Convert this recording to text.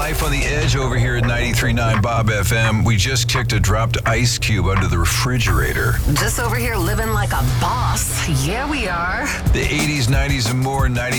Life on the Edge over here at 93.9 Bob FM. We just kicked a dropped ice cube under the refrigerator. Just over here living like a boss. Yeah, we are. The 80s, 90s, and more, 93.